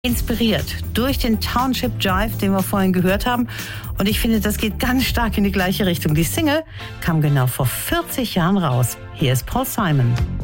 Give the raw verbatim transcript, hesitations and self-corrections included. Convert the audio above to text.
Inspiriert durch den Township Jive, den wir vorhin gehört haben. Und ich finde, das geht ganz stark in die gleiche Richtung. Die Single kam genau vor vierzig Jahren raus. Hier ist Paul Simon.